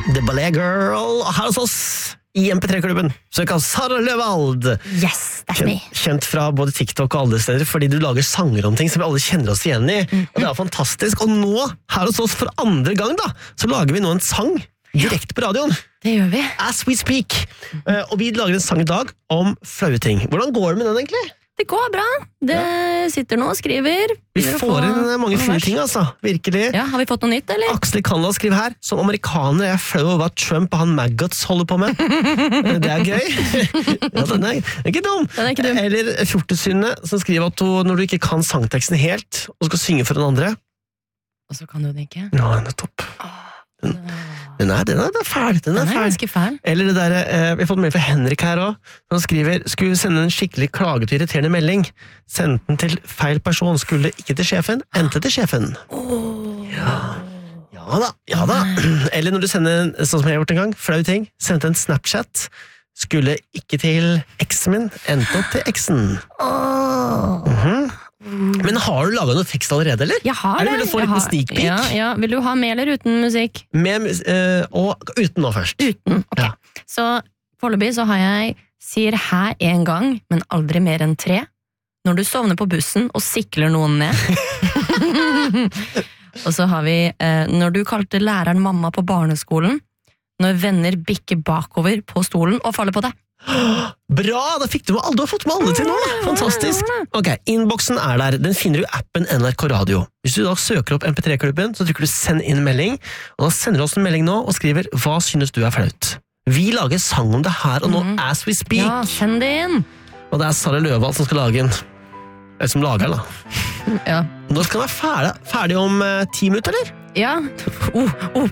The Ballet Girl her hos oss i MP3-klubben. Søk av Sara Løvald. Yes, that's me. Kjent fra både TikTok og alle steder, fordi du lager sanger om ting som vi alle kjenner oss igjen i. Og det er fantastisk. Og nå, her hos oss for andre gang da, så lager vi nå en sang direkte på radioen. Det gjør vi. As we speak. Og vi lager en sang i dag om flaue ting. Hvordan går det med den egentlig? Det går bra. Det sitter nå og skriver. Vi får inn mange fine ting, altså. Virkelig. Ja, har vi fått noe nytt, eller? Aksel i Canada skriver her, som amerikaner er jeg flau over hva Trump og han Maggots holder på med. Det er gøy. Ja, den er ikke dum. Den er ikke dum. Eller Fjortesyne, som skriver at når du ikke kan sangteksten helt, og skal synge for den andre. Og så kan du den ikke. Ja, den er topp. Den er fæl. Den er ganske fæl. Eller det der, vi har fått mail fra Henrik her også. Han skriver, skulle sende en skikkelig klaget og irriterende melding. Sendte den til feil person, skulle ikke til sjefen, endte til sjefen. Ja da. Eller når du sender, sånn som jeg har gjort en gang, flau ting, sendte en Snapchat, skulle ikke til eksen min, endte opp til eksen. Men har du laget noe tekst allerede, eller? Jeg har det. Er det mulig å få en liten sneak peek? Ja. Vil du ha med eller uten musikk? Med, og uten nå først. Uten, ok. Ja. Så foreløpig så har jeg sier hæ en gang, men aldri mer enn 3. Når du sovner på bussen og sikler noen ned. Og så har vi når du kalte læreren mamma på barneskolen, når venner bikker bakover på stolen og faller på deg. Bra, da fikk du har fått med alle til nå. Fantastisk. Ok, innboksen er der. Den finner du i appen NRK Radio. Hvis du da søker opp MP3-klubben, så trykker du send inn melding, og da sender du oss en melding nå og skriver hva synes du er flaut. Vi lager sang om det her og nå as we speak. Ja, send det inn. Og det er Sara Løvald som skal lage den. Eller som lager den da. Ja. Nå skal den være ferdig om 10 minutter, eller? Ja.